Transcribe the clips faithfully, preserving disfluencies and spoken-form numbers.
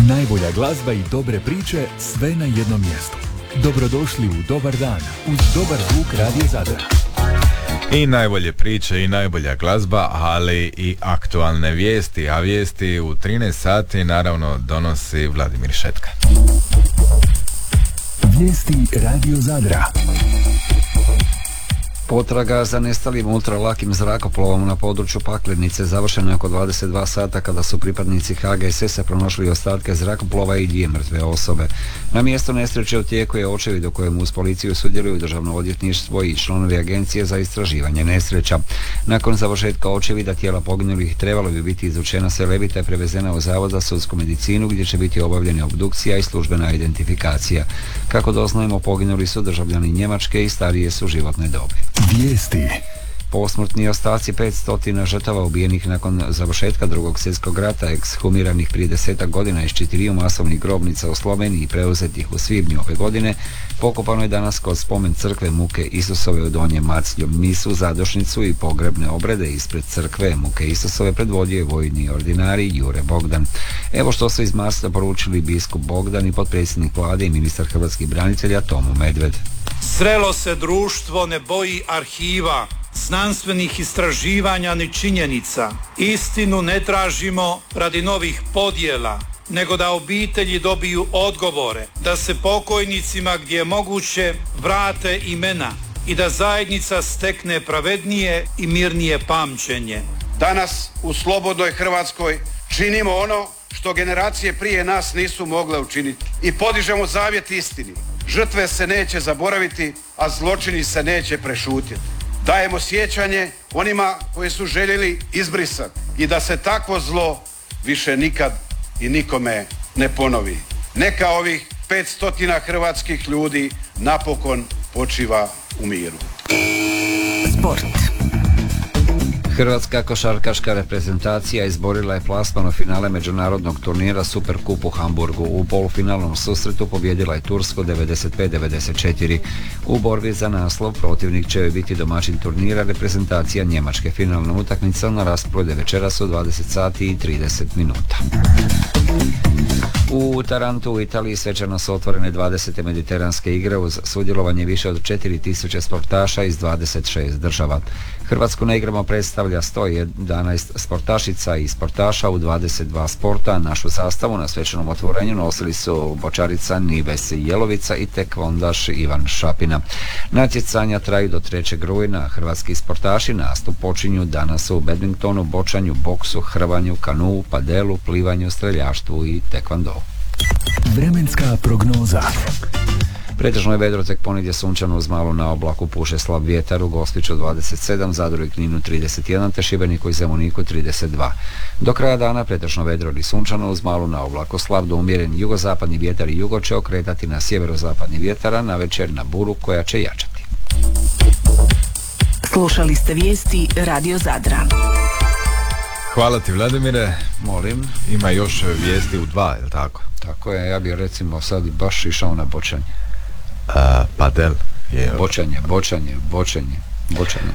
Najbolja glazba i dobre priče sve na jednom mjestu. Dobrodošli u Dobar dan uz dobar zvuk Radio Zadra. I najbolje priče i najbolja glazba, ali i aktualne vijesti, a vijesti u trinaest sati naravno donosi Vladimir Šetka. Vijesti Radio Zadra. Potraga za nestalim ultralakim zrakoplovom na području Paklenice završena je oko dvadeset dva sata kada su pripadnici H G S S-a pronašli ostatke zrakoplova i dvije mrtve osobe. Na mjesto nesreće u tijeku je očevid u kojem uz policiju sudjeluju Državno odvjetništvo i članovi Agencije za istraživanje nesreća. Nakon završetka očevida tijela poginulih trebalo bi biti izučena Selevita i prevezena u Zavod za sudsku medicinu gdje će biti obavljena obdukcija i službena identifikacija. Kako doznajemo, poginuli su državljani Njemačke i starije su životne dobi. Vijesti. Posmrtni ostaci petsto žrtava ubijenih nakon završetka drugog svjetskog rata, ekshumiranih prije desetak godina iz četiriju masovnih grobnica u Sloveniji i preuzetih u svibnju ove godine, pokopano je danas kod spomen crkve Muke Isusove u Donjem Maclju. Misu, zadošnicu i pogrebne obrede ispred crkve Muke Isusove predvodio je vojni ordinari Jure Bogdan. Evo što su iz Maclja poručili biskup Bogdan i potpredsjednik vlade i ministar hrvatskih branitelja Tomo Medved. Zrelo se društvo ne boji arhiva, znanstvenih istraživanja ni činjenica. Istinu ne tražimo radi novih podjela, nego da obitelji dobiju odgovore, da se pokojnicima gdje je moguće vrate imena i da zajednica stekne pravednije i mirnije pamćenje. Danas u slobodnoj Hrvatskoj činimo ono što generacije prije nas nisu mogle učiniti i podižemo zavjet istini. Žrtve se neće zaboraviti, a zločini se neće prešutjeti. Dajemo sjećanje onima koji su željeli izbrisati i da se takvo zlo više nikad i nikome ne ponovi. Neka ovih petstotina hrvatskih ljudi napokon počiva u miru. Sport. Hrvatska košarkaška reprezentacija izborila je plasman u finale međunarodnog turnira Superkup u Hamburgu. U polufinalnom susretu pobijedila je Tursku devedeset pet devedeset četiri. U borbi za naslov protivnik će biti domaćin turnira reprezentacija Njemačke. Finalna utakmica na rasporedu večeras u dvadeset sati i trideset minuta. U Tarantu u Italiji svečano su otvorene dvadesete mediteranske igre uz sudjelovanje više od četiri tisuće sportaša iz dvadeset šest država. Hrvatsku na igrama predstavlja sto jedanaest sportašica i sportaša u dvadeset dva sporta. Našu sastavu na svečanom otvorenju nosili su bočarica Nives Jelovica i tekvondaš Ivan Šapina. Natjecanja traju do trećeg rujna. Hrvatski sportaši nastup počinju danas u badmintonu, bočanju, boksu, hrvanju, kanuu, padelu, plivanju, streljaštvu i tekvando. Vremenska prognoza. Pretežno je vedro, tek ponegdje sunčano uz malo na oblaku, puše slab vjetar, u Gospiću dvadeset sedam, Zadru i Kninu trideset jedan, te Šibeniku i Zemuniku trideset dva. Do kraja dana pretežno vedro ili sunčano uz malo na oblaku, slab do umjeren jugozapadni vjetar i jugo će okretati na sjeverozapadni vjetar, a navečer na buru koja će jačati. Slušali ste vijesti Radio Zadra. Hvala ti, Vladimire. Molim. Ima još vijesti u dva, je li tako? Tako je, ja bih recimo sad baš išao na bočanje. Uh, padel je... Bočanje, bočanje, bočanje, bočanje.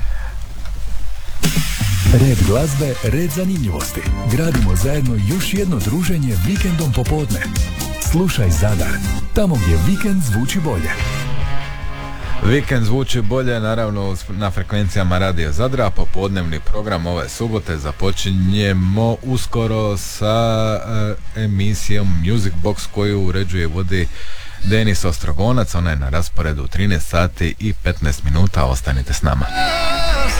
Red glazbe, red zanimljivosti. Gradimo zajedno još jedno druženje vikendom popodne. Slušaj Zadar, tamo gdje vikend zvuči bolje. Vikend zvuči bolje, naravno na frekvencijama Radio Zadra. Popodnevni program ove subote započinjemo uskoro sa uh, emisijom Music Box koju uređuje i vodi Denis Ostrogonac. Ona je na rasporedu u trinaest sati i petnaest minuta. Ostanite s nama.